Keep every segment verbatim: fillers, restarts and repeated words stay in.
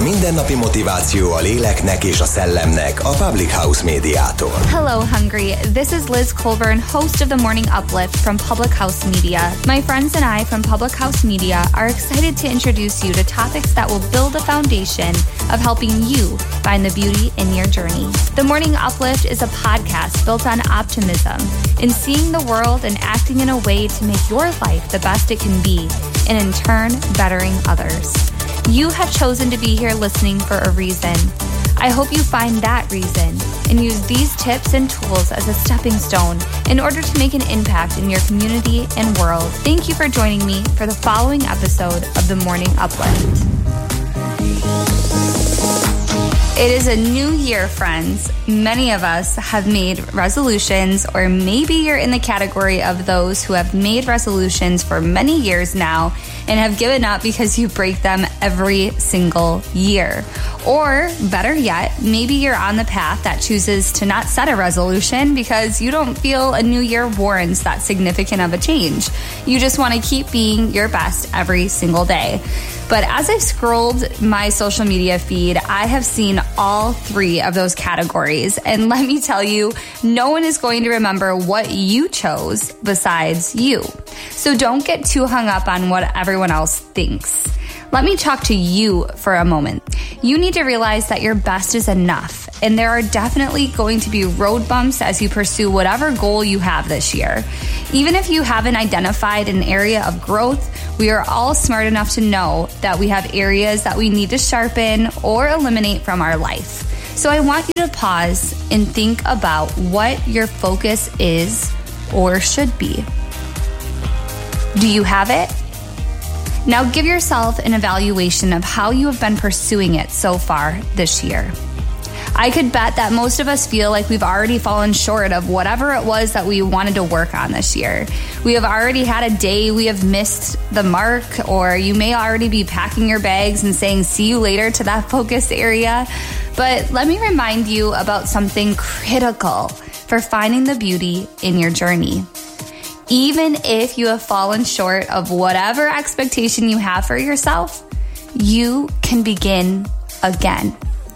Mindennapi motiváció a léleknek és a szellemnek a Public House Médiától. Hello, Hungry. This is Liz Colburn, host of the Morning Uplift from Public House Media. My friends and I from Public House Media are excited to introduce you to topics that will build a foundation of helping you find the beauty in your journey. The Morning Uplift is a podcast built on optimism, in seeing the world and acting in a way to make your life the best it can be, and in turn, bettering others. You have chosen to be here listening for a reason. I hope you find that reason and use these tips and tools as a stepping stone in order to make an impact in your community and world. Thank you for joining me for the following episode of the Morning Uplift. It is a new year, friends. Many of us have made resolutions, or maybe you're in the category of those who have made resolutions for many years now and have given up because you break them every single year. Or better yet, maybe you're on the path that chooses to not set a resolution because you don't feel a new year warrants that significant of a change. You just want to keep being your best every single day. But as I've scrolled my social media feed, I have seen all three of those categories. And let me tell you, no one is going to remember what you chose besides you. So don't get too hung up on what everyone else thinks. Let me talk to you for a moment. You need to realize that your best is enough, and there are definitely going to be road bumps as you pursue whatever goal you have this year. Even if you haven't identified an area of growth, we are all smart enough to know that we have areas that we need to sharpen or eliminate from our life. So I want you to pause and think about what your focus is or should be. Do you have it? Now give yourself an evaluation of how you have been pursuing it so far this year. I could bet that most of us feel like we've already fallen short of whatever it was that we wanted to work on this year. We have already had a day we have missed the mark, or you may already be packing your bags and saying see you later to that focus area. But let me remind you about something critical for finding the beauty in your journey. Even if you have fallen short of whatever expectation you have for yourself, you can begin again.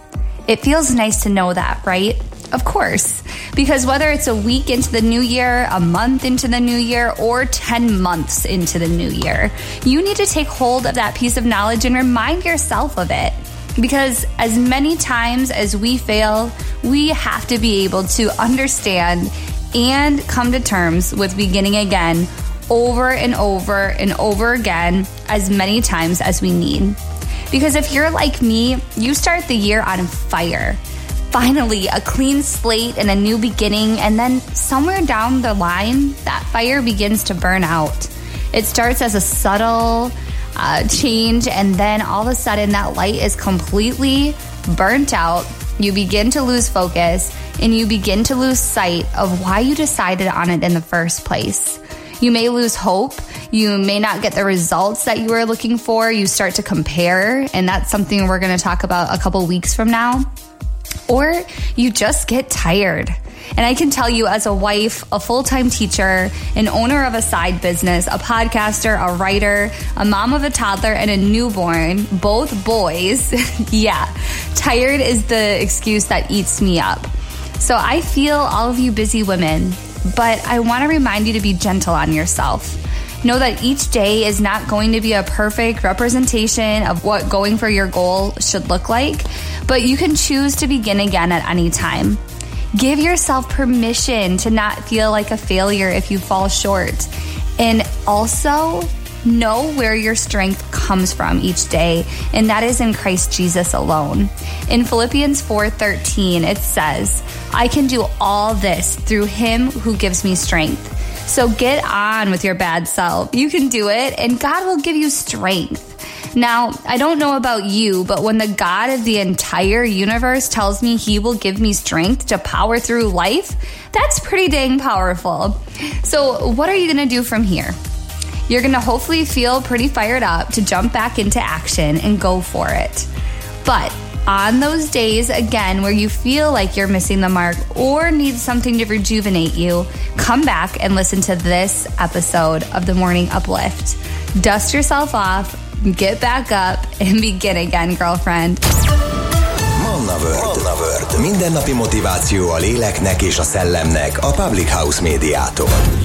It feels nice to know that, right? Of course, because whether it's a week into the new year, a month into the new year, or ten months into the new year, you need to take hold of that piece of knowledge and remind yourself of it. Because as many times as we fail, we have to be able to understand and come to terms with beginning again over and over and over again as many times as we need. Because if you're like me, you start the year on fire. Finally, a clean slate and a new beginning, and then somewhere down the line, that fire begins to burn out. It starts as a subtle uh, change, and then all of a sudden that light is completely burnt out. You begin to lose focus, and you begin to lose sight of why you decided on it in the first place. You may lose hope. You may not get the results that you were looking for. You start to compare, and that's something we're going to talk about a couple weeks from now. Or you just get tired. And I can tell you, as a wife, a full-time teacher, an owner of a side business, a podcaster, a writer, a mom of a toddler, and a newborn, both boys, yeah, tired is the excuse that eats me up. So I feel all of you busy women, but I want to remind you to be gentle on yourself. Know that each day is not going to be a perfect representation of what going for your goal should look like, but you can choose to begin again at any time. Give yourself permission to not feel like a failure if you fall short. And also know where your strength comes from each day, and that is in Christ Jesus alone. In Philippians four thirteen, it says, I can do all this through him who gives me strength. So get on with your bad self. You can do it, and God will give you strength. Now, I don't know about you, but when the God of the entire universe tells me he will give me strength to power through life, that's pretty dang powerful. So what are you going to do from here? You're going to hopefully feel pretty fired up to jump back into action and go for it. But on those days, again, where you feel like you're missing the mark or need something to rejuvenate you, come back and listen to this episode of the Morning Uplift. Dust yourself off, get back up and begin again, girlfriend. Manna World. Manna World. Mindennapi motiváció a léleknek és a szellemnek a Public House Médiától.